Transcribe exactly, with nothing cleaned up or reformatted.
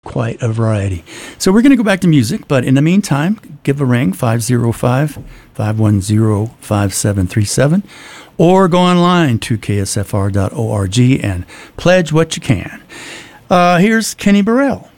quite a variety. So we're going to go back to music, but in the meantime, give a ring, five oh five, five one zero, five seven three seven, or go online to k s f r dot org and pledge what you can. Uh, here's Kenny Burrell.